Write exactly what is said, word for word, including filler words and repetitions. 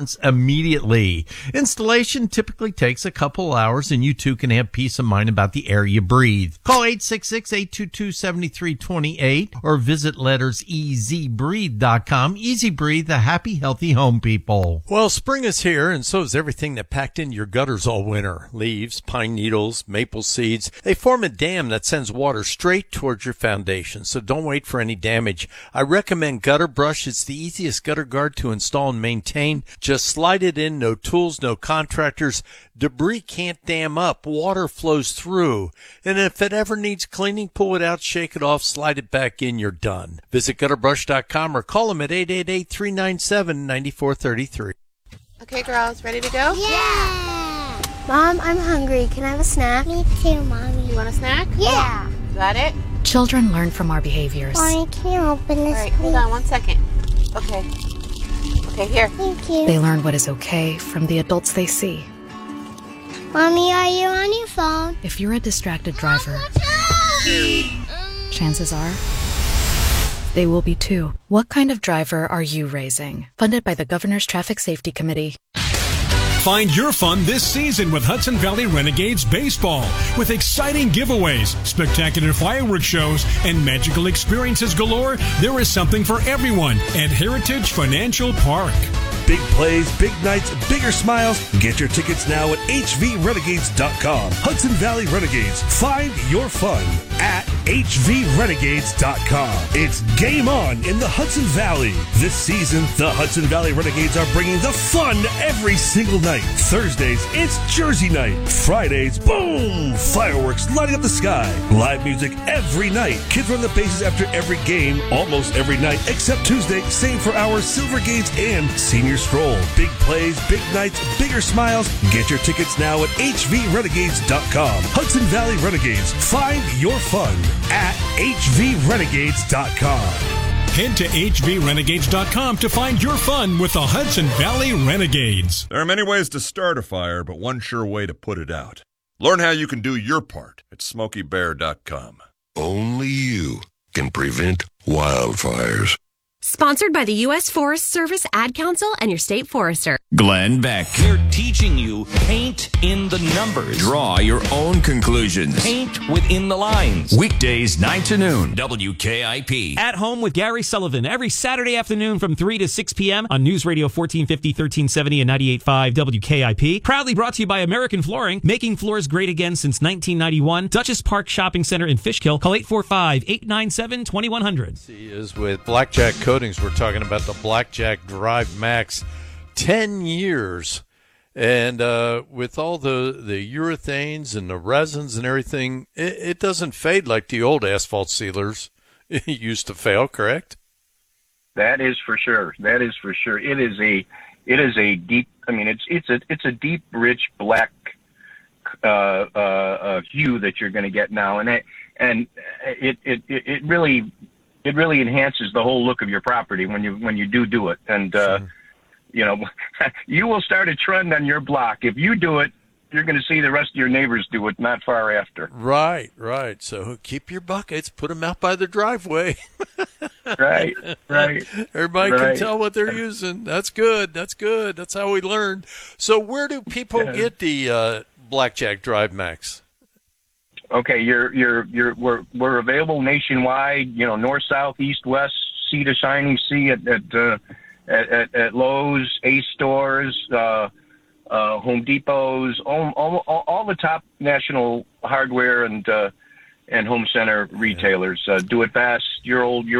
immediately. Installation typically takes a couple hours, and you too can have peace of mind about the air you breathe. Call eight six six, eight two two, seven three two eight or visit letters easy breathe dot com. Easy Breathe, the happy, healthy home people. Well, spring is here, and so is everything that packed into your gutters all winter. Leaves, pine needles, maple seeds. They form a dam that sends water straight towards your foundation, so don't wait for any damage. I recommend Gutter Brush. It's the easiest gutter guard to install and maintain. Just slide it in, no tools, no contractors. Debris can't dam up. Water flows through. And if it ever needs cleaning, pull it out, shake it off, slide it back in, you're done. Visit gutter brush dot com or call them at eight eight eight, three nine seven, nine four three three. Okay, girls, ready to go? Yeah! Mom, I'm hungry. Can I have a snack? Me too, Mommy. You want a snack? Yeah. Is that it? Children learn from our behaviors. Mommy, can you open this, All right, please? hold on one second. Okay. Okay, here. Thank you. They learn what is okay from the adults they see. Mommy, are you on your phone? If you're a distracted driver, chances are they will be too. What kind of driver are you raising? Funded by the Governor's Traffic Safety Committee. Find your fun this season with Hudson Valley Renegades Baseball. With exciting giveaways, spectacular fireworks shows, and magical experiences galore, there is something for everyone at Heritage Financial Park. Big plays, big nights, bigger smiles. Get your tickets now at H V renegades dot com. Hudson Valley Renegades. Find your fun at H V renegades dot com. It's game on in the Hudson Valley. This season, the Hudson Valley Renegades are bringing the fun every single night. Thursdays, it's Jersey night. Fridays, boom! Fireworks lighting up the sky. Live music every night. Kids run the bases after every game, almost every night, except Tuesday. Same for our Silver Gates and Senior Stroll. Big plays, big nights, bigger smiles. Get your tickets now at H V renegades dot com. Hudson Valley Renegades. Find your fun at H V renegades dot com. Head to H V renegades dot com to find your fun with the Hudson Valley Renegades. There are many ways to start a fire, but one sure way to put it out. Learn how you can do your part at smoky bear dot com. Only you can prevent wildfires. Sponsored by the U S Forest Service, Ad Council, and your state forester. Glenn Beck. We're teaching you paint in the numbers. Draw your own conclusions. Paint within the lines. Weekdays, nine to noon. W K I P. At Home with Gary Sullivan, every Saturday afternoon from three to six p.m. on News Radio fourteen fifty, thirteen seventy, and ninety-eight point five W K I P. Proudly brought to you by American Flooring, making floors great again since nineteen ninety-one. Dutchess Park Shopping Center in Fishkill. Call eight four five, eight nine seven, two one zero zero. He is with Blackjack Coatings. We're talking about the Blackjack Drive Max. Ten years. And uh, with all the, the urethanes and the resins and everything, it, it doesn't fade like the old asphalt sealers used to fail, correct? That is for sure. That is for sure. It is a, it is a deep. I mean, it's it's a it's a deep, rich black uh, uh, uh, hue that you're going to get now, and it, and it, it it really it really enhances the whole look of your property when you when you do do it. And uh, sure. you know, you will start a trend on your block if you do it. You're going to see the rest of your neighbors do it not far after. Right, right. So keep your buckets, put them out by the driveway. right, right. Everybody right. can tell what they're using. That's good. That's good. That's how we learn. So where do people yeah. get the uh, Blackjack Drive Max? Okay, you're you're you're we're we're available nationwide. You know, north, south, east, west, sea to shining sea at at uh, at, at, at Lowe's, Ace stores. Uh, Uh, Home Depots, all, all, all the top national hardware and uh, and home center retailers. Uh, do it fast. Your old, your